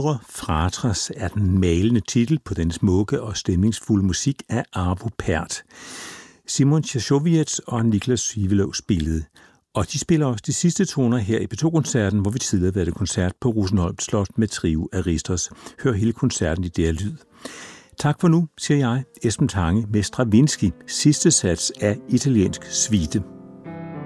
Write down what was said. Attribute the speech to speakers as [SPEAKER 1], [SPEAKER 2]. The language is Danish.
[SPEAKER 1] Brødre Fratres er den malende titel på den smukke og stemningsfulde musik af Arvo Pärt. Simon Tjasjowiec og Niklas Sivelov spillede, og de spiller også de sidste toner her i P2-koncerten, hvor vi tidligere været en koncert på Rosenholm Slot med Trio Aristos. Hør hele koncerten i DR Lyd. Tak for nu, siger jeg, Esben Tange med Stravinsky, sidste sats af italiensk suite.